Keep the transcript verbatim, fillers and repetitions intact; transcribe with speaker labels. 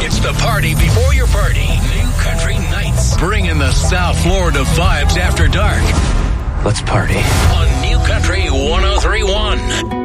Speaker 1: It's the party before your party. New Country Nights. Bring in the South Florida vibes after dark.
Speaker 2: Let's party.
Speaker 1: On New Country one oh three point one.